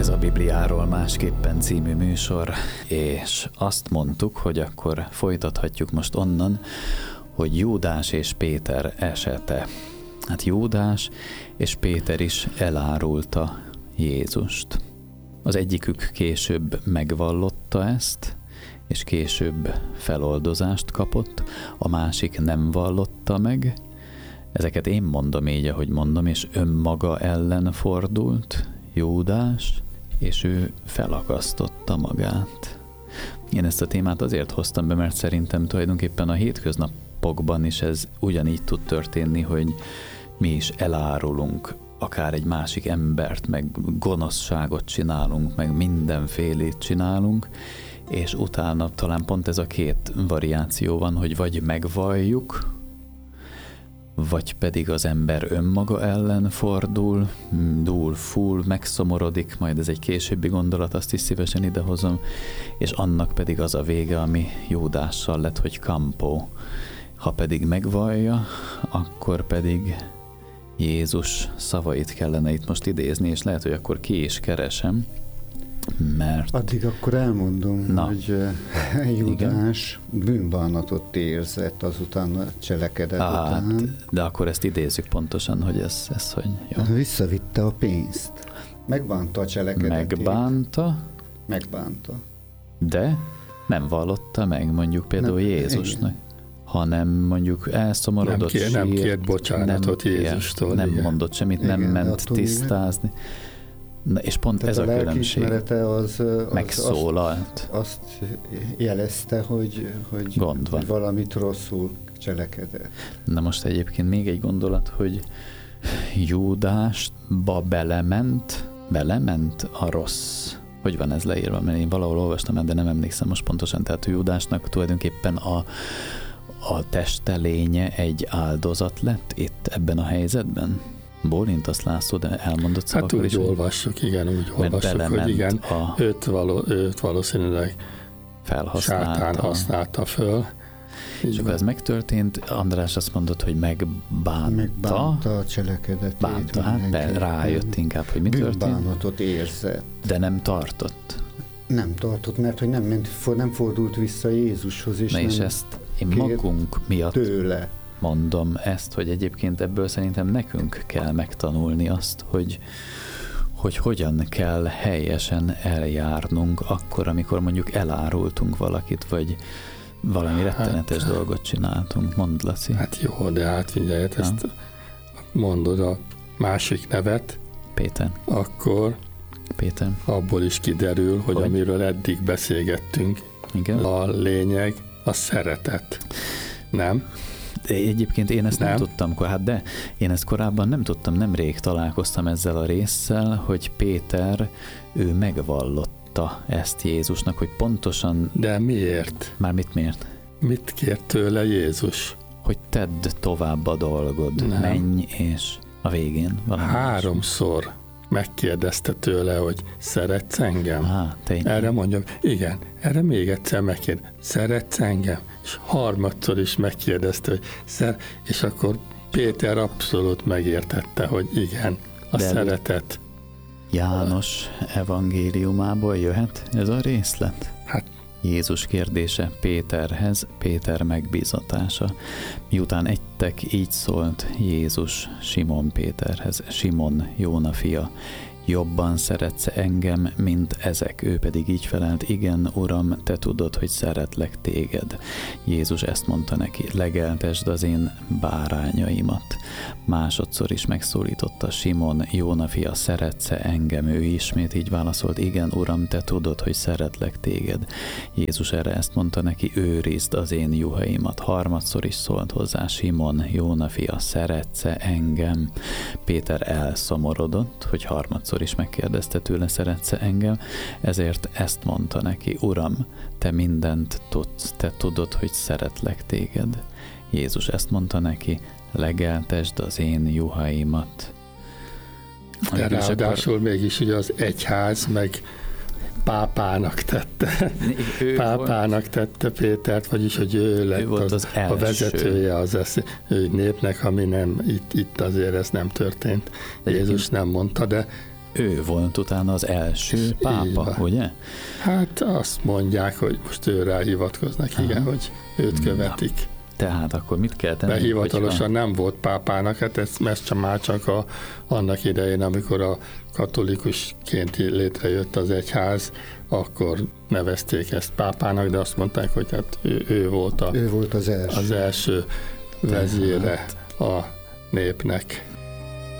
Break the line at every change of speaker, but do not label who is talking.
Ez a Bibliáról másképpen című műsor, és azt mondtuk, hogy akkor folytathatjuk most onnan, hogy Júdás és Péter esete. Hát Júdás és Péter is elárulta Jézust. Az egyikük később megvallotta ezt, és később feloldozást kapott, a másik nem vallotta meg. Ezeket én mondom így, ahogy mondom, és önmaga ellen fordult Júdás, és ő felakasztotta magát. Én ezt a témát azért hoztam be, mert szerintem tulajdonképpen a hétköznapokban is ez ugyanígy tud történni, hogy mi is elárulunk akár egy másik embert, meg gonoszságot csinálunk, meg mindenfélét csinálunk, és utána talán pont ez a két variáció van, hogy vagy megvalljuk, vagy pedig az ember önmaga ellen fordul, megszomorodik, majd ez egy későbbi gondolat, azt is szívesen idehozom, és annak pedig az a vége, ami Júdással lett, hogy kampó. Ha pedig megvallja, akkor pedig Jézus szavait kellene itt most idézni, és lehet, hogy akkor ki is keresem, mert...
Addig akkor elmondom, hogy Júdás bűnbánatot érzett azután a cselekedet után.
De akkor ezt idézzük pontosan, hogy ez hogy jó.
Visszavitte a pénzt. Megbánta a cselekedetét.
Megbánta. De nem vallotta meg, mondjuk például Jézusnak. Hanem mondjuk elszomorodott,
nem kért bocsánatot Jézustól.
Nem mondott semmit, nem ment tisztázni. Na, és pont ez a különbség.
Az
megszólalt.
Azt jelezte, hogy valamit rosszul cselekedett.
Na most egyébként még egy gondolat, hogy Júdásba belement a rossz. Hogy van ez leírva? Mert én valahol olvastam, de nem emlékszem most pontosan. Tehát Júdásnak tulajdonképpen a testelénye egy áldozat lett itt ebben a helyzetben? Bólintasz, László, de elmondott szavakkal
úgy
is.
Olvassuk, hogy igen, őt valószínűleg sátán használta föl.
És akkor ez megtörtént, András azt mondott, hogy megbánta
a cselekedetét.
Rájött inkább, hogy mi történt.
Bűnbánatot érzett.
De nem tartott.
Nem tartott, mert hogy nem fordult vissza Jézushoz, és
ezt én magunk miatt
tőle
mondom ezt, hogy egyébként ebből szerintem nekünk kell megtanulni azt, hogy hogyan kell helyesen eljárnunk akkor, amikor mondjuk elárultunk valakit, vagy valami rettenetes dolgot csináltunk. Mondd, Laci.
Hát jó, de figyelj, ezt mondod a másik nevet,
Péter.
Akkor
Péter.
Abból is kiderül, hogy amiről eddig beszélgettünk, igen? A lényeg a szeretet. Nem?
De egyébként én ezt nem tudtam, de én ezt korábban nem tudtam, nemrég találkoztam ezzel a résszel, hogy Péter, ő megvallotta ezt Jézusnak, hogy pontosan...
De miért?
Már miért?
Mit kért tőle Jézus?
Hogy tedd tovább a dolgod, menj, és a végén valami.
3-szor megkérdezte tőle, hogy szeretsz engem? Erre mondjam, igen, erre még egyszer megkérdezte, szeretsz engem? És 3-szor is megkérdezte, hogy és akkor Péter abszolút megértette, hogy igen, szeretet.
János evangéliumából jöhet ez a részlet? Jézus kérdése Péterhez, Péter megbízatása. Miután egytek, így szólt Jézus Simon Péterhez, Simon, Jóna fia, jobban szeretsz engem, mint ezek? Ő pedig így felelt, igen, Uram, te tudod, hogy szeretlek téged. Jézus ezt mondta neki, legeltesd az én bárányaimat. Másodszor is megszólította Simon, Jóna fia, szeretsz engem? Ő ismét így válaszolt, igen, Uram, te tudod, hogy szeretlek téged. Jézus erre ezt mondta neki, őrizd az én juhaimat. Harmadszor is szólt hozzá Simon, Jóna fia, szeretsz engem? Péter elszomorodott, hogy harmadszor is megkérdezte tőle, szeretsz engem? Ezért ezt mondta neki, Uram, te mindent tudsz, te tudod, hogy szeretlek téged. Jézus ezt mondta neki, legeltesd az én juhaimat.
De ráadásul mégis ugye az egyház meg pápának tette. Pápának tette Pétert, vagyis hogy ő lett a vezetője az népnek, ami nem, itt azért ez nem történt. Jézus nem mondta, de
ő volt utána az első pápa, ugye?
Hát azt mondják, hogy most őre hivatkoznak, igen, hogy őt követik.
Tehát akkor mit kell tenni?
De hivatalosan nem volt pápának, hát ez csak annak idején, amikor a katolikusként létrejött az egyház, akkor nevezték ezt pápának, de azt mondták, hogy hát ő volt az első vezére a népnek.